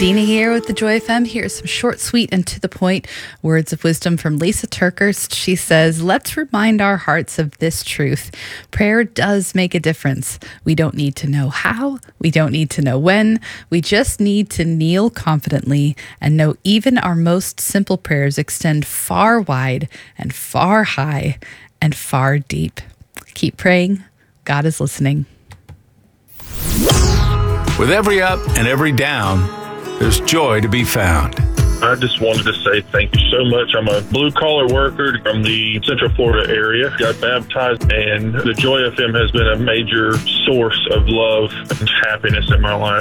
Dina here with the Joy FM. Here's some short, sweet, and to the point words of wisdom from Lisa Turkhurst. She says, let's remind our hearts of this truth. Prayer does make a difference. We don't need to know how. We don't need to know when. We just need to kneel confidently and know even our most simple prayers extend far wide and far high and far deep. Keep praying. God is listening. With every up and every down, there's joy to be found. I just wanted to say thank you so much. I'm a blue-collar worker from the Central Florida area. Got baptized, and the Joy FM has been a major source of love and happiness in my life.